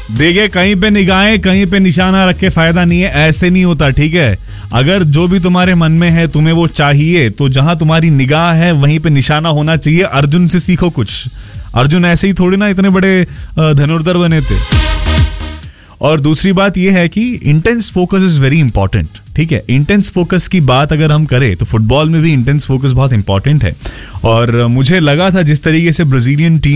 देखिए, कहीं पे निगाहें कहीं पे निशाना रख के फायदा नहीं है, ऐसे नहीं होता, ठीक है। अगर जो भी तुम्हारे मन में है तुम्हें वो चाहिए, तो जहां तुम्हारी निगाह है वहीं पे निशाना होना चाहिए। अर्जुन से सीखो कुछ। अर्जुन ऐसे ही थोड़ी ना इतने बड़े धनुर्धर बने थे। और दूसरी बात यह है कि intense focus is very important, ठीक है। इंटेंस फोकस की बात अगर हम करें तो फुटबॉल में भी इंटेंस फोकस बहुत इंपॉर्टेंट है। और मुझे लगा था जिस तरीके से ब्राजीलियन टीम